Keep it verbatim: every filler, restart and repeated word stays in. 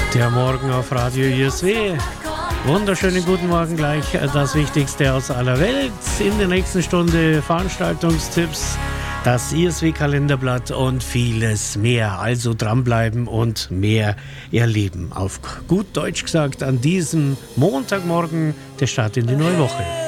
Der Morgen auf Radio I S W. Wunderschönen guten Morgen gleich. Das Wichtigste aus aller Welt. In der nächsten Stunde Veranstaltungstipps, das I S W-Kalenderblatt und vieles mehr. Also dranbleiben und mehr erleben. Auf gut Deutsch gesagt, an diesem Montagmorgen der Start in die neue Woche.